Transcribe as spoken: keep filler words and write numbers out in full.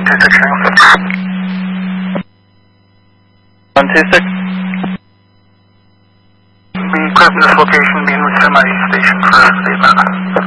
two six one two six. Be present at this location, being with semi station for statement.